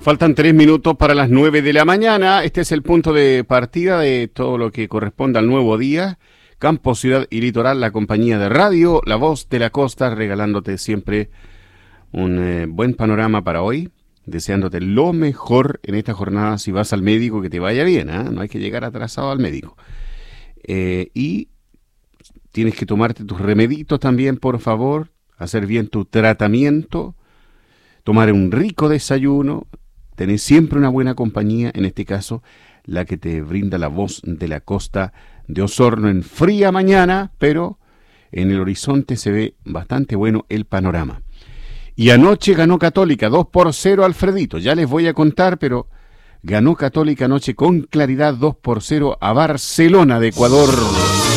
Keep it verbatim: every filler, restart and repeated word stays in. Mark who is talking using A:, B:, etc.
A: Faltan tres minutos para las nueve de la mañana. Este es el punto de partida de todo lo que corresponde al nuevo día. Campo, ciudad y litoral, la compañía de radio, La Voz de la Costa, regalándote siempre un eh, buen panorama para hoy. Deseándote lo mejor en esta jornada. Si vas al médico, que te vaya bien, ¿eh? No hay que llegar atrasado al médico. Eh, y tienes que tomarte tus remeditos también, por favor. Hacer bien tu tratamiento. Tomar un rico desayuno. Tener siempre una buena compañía, en este caso, la que te brinda La Voz de la Costa de Osorno en fría mañana, pero en el horizonte se ve bastante bueno el panorama. Y anoche ganó Católica, dos por cero Alfredito, ya les voy a contar, pero ganó Católica anoche con claridad dos por cero a Barcelona de Ecuador.